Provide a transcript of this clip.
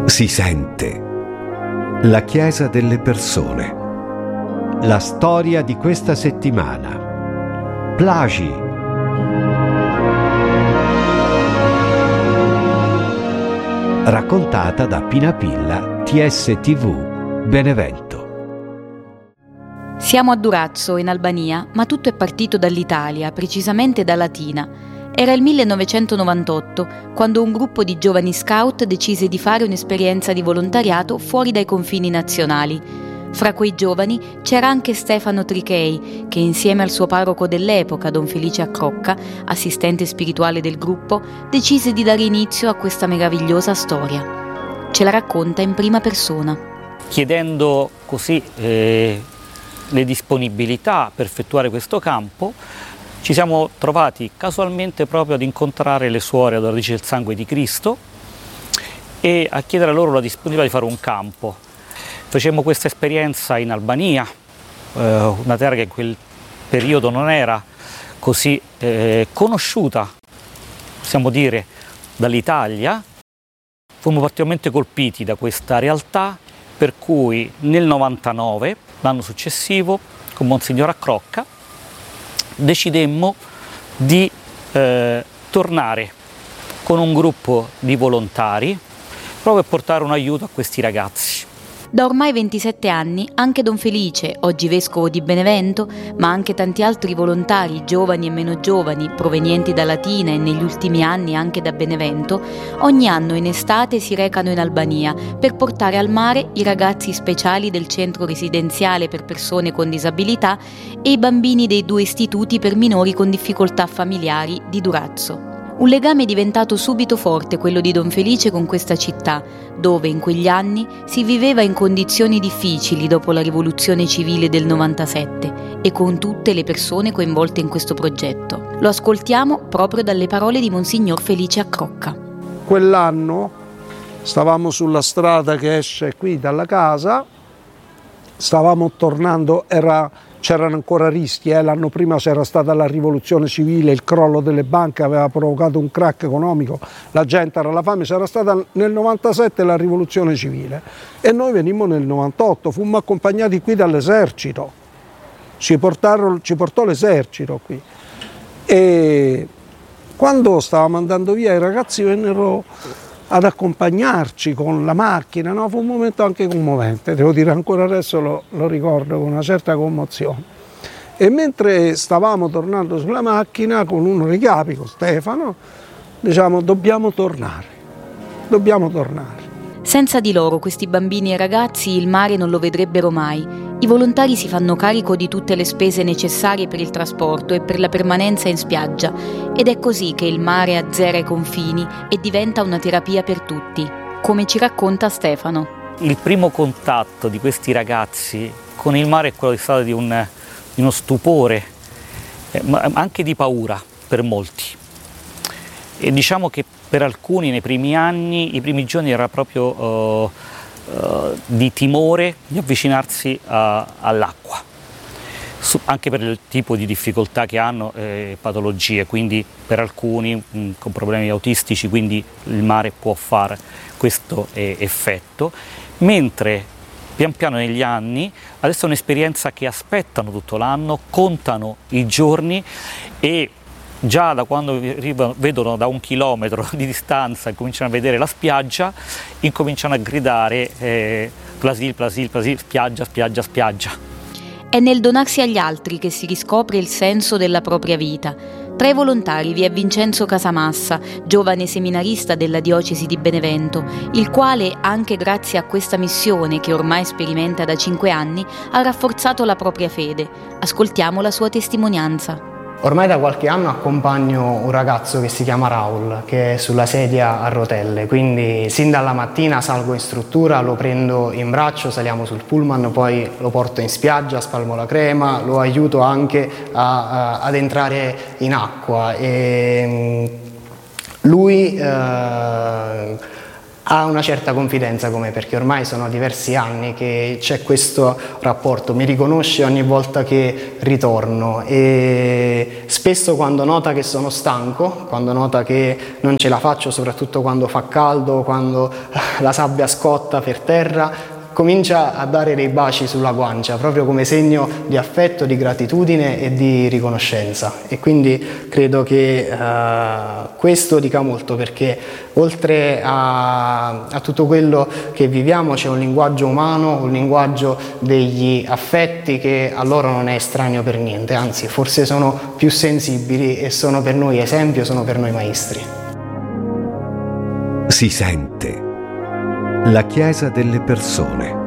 Si sente. La Chiesa delle persone. La storia di questa settimana. Plagi. Raccontata da Pina Pilla, TSTV, Benevento. Siamo a Durazzo, in Albania, ma tutto è partito dall'Italia, precisamente da Latina. Era il 1998, quando un gruppo di giovani scout decise di fare un'esperienza di volontariato fuori dai confini nazionali. Fra quei giovani c'era anche Stefano Trichei, che insieme al suo parroco dell'epoca, Don Felice Accrocca, assistente spirituale del gruppo, decise di dare inizio a questa meravigliosa storia. Ce la racconta in prima persona. Chiedendo così le disponibilità per effettuare questo campo, ci siamo trovati casualmente proprio ad incontrare le suore adoratrici del sangue di Cristo e a chiedere loro la disponibilità di fare un campo. Facemmo questa esperienza in Albania, una terra che in quel periodo non era così conosciuta, possiamo dire, dall'Italia. Fummo particolarmente colpiti da questa realtà, per cui nel 99, l'anno successivo, con Monsignor Accrocca, decidemmo di tornare con un gruppo di volontari proprio per portare un aiuto a questi ragazzi. Da ormai 27 anni anche Don Felice, oggi vescovo di Benevento, ma anche tanti altri volontari, giovani e meno giovani, provenienti da Latina e negli ultimi anni anche da Benevento, ogni anno in estate si recano in Albania per portare al mare i ragazzi speciali del centro residenziale per persone con disabilità e i bambini dei 2 istituti per minori con difficoltà familiari di Durazzo. Un legame è diventato subito forte quello di Don Felice con questa città, dove in quegli anni si viveva in condizioni difficili dopo la rivoluzione civile del 97 e con tutte le persone coinvolte in questo progetto. Lo ascoltiamo proprio dalle parole di Monsignor Felice Accrocca. Quell'anno stavamo sulla strada che esce qui dalla casa, stavamo tornando, c'erano ancora rischi, l'anno prima c'era stata la rivoluzione civile, il crollo delle banche aveva provocato un crack economico, la gente era alla fame, c'era stata nel 97 la rivoluzione civile e noi venimmo nel 98, fummo accompagnati qui dall'esercito, ci portò l'esercito qui e quando stavamo andando via i ragazzi vennero ad accompagnarci con la macchina, no? Fu un momento anche commovente, devo dire, ancora adesso lo ricordo con una certa commozione. E mentre stavamo tornando sulla macchina con uno dei capi, con Stefano, diciamo dobbiamo tornare. Senza di loro questi bambini e ragazzi il mare non lo vedrebbero mai. I volontari si fanno carico di tutte le spese necessarie per il trasporto e per la permanenza in spiaggia ed è così che il mare azzera i confini e diventa una terapia per tutti, come ci racconta Stefano. Il primo contatto di questi ragazzi con il mare è quello di uno stupore, ma anche di paura per molti. E diciamo che per alcuni nei primi anni, i primi giorni era proprio di timore di avvicinarsi all'acqua, anche per il tipo di difficoltà che hanno, patologie, quindi per alcuni con problemi autistici, quindi il mare può fare questo effetto, mentre pian piano negli anni adesso è un'esperienza che aspettano tutto l'anno, contano i giorni e già da quando vedono da 1 chilometro di distanza e cominciano a vedere la spiaggia, incominciano a gridare Plasil, Plasil, Plasil, spiaggia, spiaggia, spiaggia. È nel donarsi agli altri che si riscopre il senso della propria vita. Tra i volontari vi è Vincenzo Casamassa, giovane seminarista della diocesi di Benevento, il quale, anche grazie a questa missione che ormai sperimenta da 5 anni, ha rafforzato la propria fede. Ascoltiamo la sua testimonianza. Ormai da qualche anno accompagno un ragazzo che si chiama Raul, che è sulla sedia a rotelle, quindi sin dalla mattina salgo in struttura, lo prendo in braccio, saliamo sul pullman, poi lo porto in spiaggia, spalmo la crema, lo aiuto anche ad entrare in acqua. E lui ha ha una certa confidenza con me, perché ormai sono diversi anni che c'è questo rapporto, mi riconosce ogni volta che ritorno e spesso quando nota che sono stanco, quando nota che non ce la faccio, soprattutto quando fa caldo, quando la sabbia scotta per terra, comincia a dare dei baci sulla guancia, proprio come segno di affetto, di gratitudine e di riconoscenza. E quindi credo che questo dica molto, perché oltre a tutto quello che viviamo c'è un linguaggio umano, un linguaggio degli affetti che a loro non è estraneo per niente, anzi forse sono più sensibili e sono per noi esempio, sono per noi maestri. Si sente. La Chiesa delle persone.